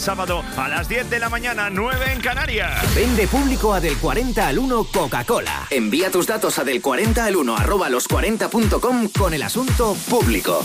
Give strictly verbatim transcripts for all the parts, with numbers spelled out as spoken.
sábado a las diez de la mañana, nueve en Canarias. Vende público a del cuarenta al uno Coca-Cola. Envía tus datos a del cuarenta al uno arroba los cuarenta punto com con el asunto público.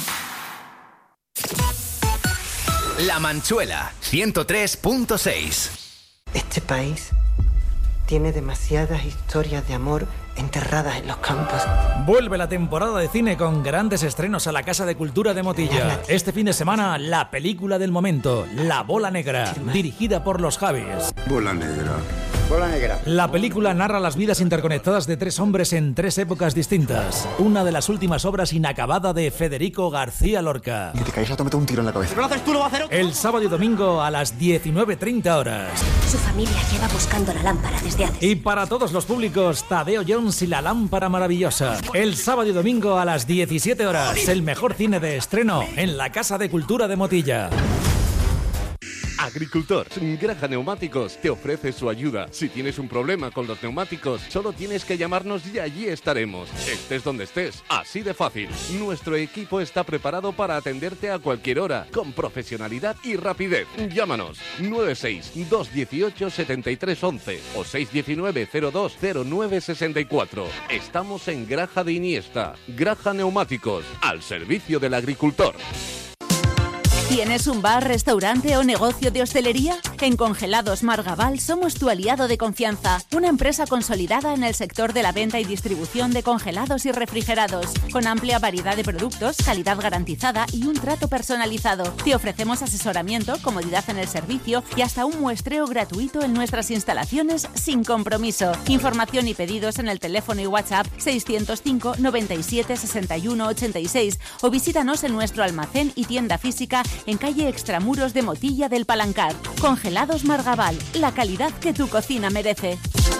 La Manchuela, ciento tres punto seis. Este país tiene demasiadas historias de amor enterradas en los campos. Vuelve la temporada de cine con grandes estrenos a la Casa de Cultura de Motilla. Este fin de semana, la película del momento, La Bola Negra, dirigida por los Javis. Bola Negra. Bola Negra. La película narra las vidas interconectadas de tres hombres en tres épocas distintas. Una de las últimas obras inacabada de Federico García Lorca. Y te caes a tomar un tiro en la cabeza. Si no lo haces tú, lo va a hacer otro. El sábado y domingo a las diecinueve treinta horas. Su familia lleva buscando la lámpara desde antes. Y para todos los públicos, Tadeo Jones y la lámpara maravillosa. El sábado y domingo a las diecisiete horas. El mejor cine de estreno en la Casa de Cultura de Motilla. Agricultor, Graja Neumáticos te ofrece su ayuda. Si tienes un problema con los neumáticos, solo tienes que llamarnos y allí estaremos. Estés donde estés, así de fácil. Nuestro equipo está preparado para atenderte a cualquier hora, con profesionalidad y rapidez. Llámanos nueve seis dos uno ocho siete tres uno uno o seis uno nueve cero dos cero nueve seis cuatro. Estamos en Graja de Iniesta. Graja Neumáticos, al servicio del agricultor. ¿Tienes un bar, restaurante o negocio de hostelería? En Congelados Margabal somos tu aliado de confianza, una empresa consolidada en el sector de la venta y distribución de congelados y refrigerados, con amplia variedad de productos, calidad garantizada y un trato personalizado. Te ofrecemos asesoramiento, comodidad en el servicio y hasta un muestreo gratuito en nuestras instalaciones sin compromiso. Información y pedidos en el teléfono y WhatsApp seiscientos cinco noventa y siete sesenta y uno ochenta y seis o visítanos en nuestro almacén y tienda física en calle Extramuros de Motilla del Palancar. Congelados Margabal, la calidad que tu cocina merece.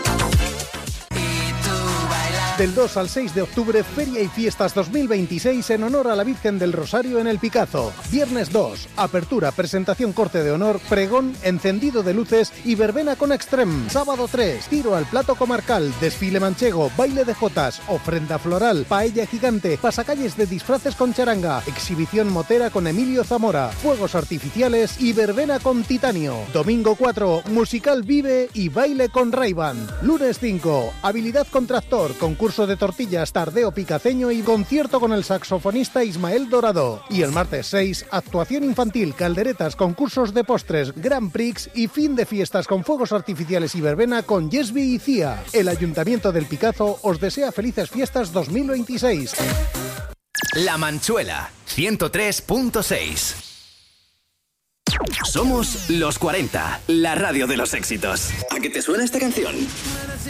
Del dos al seis de octubre, Feria y Fiestas dos mil veintiséis en honor a la Virgen del Rosario en El Picazo. Viernes dos, apertura, presentación, corte de honor, pregón, encendido de luces y verbena con Extrem. Sábado tres, tiro al plato comarcal, desfile manchego, baile de jotas, ofrenda floral, paella gigante, pasacalles de disfraces con charanga, exhibición motera con Emilio Zamora, fuegos artificiales y verbena con Titanio. Domingo cuatro, musical Vive y baile con Ray-Ban. Lunes cinco, habilidad con tractor, concurso Curso de tortillas, tardeo picaceño y concierto con el saxofonista Ismael Dorado. Y el martes seis, actuación infantil, calderetas, concursos de postres, Grand Prix y fin de fiestas con fuegos artificiales y verbena con Yesby y Cía. El Ayuntamiento del Picazo os desea felices fiestas dos mil veintiséis. La Manchuela, ciento tres punto seis. Somos los cuarenta, la radio de los éxitos. ¿A qué te suena esta canción?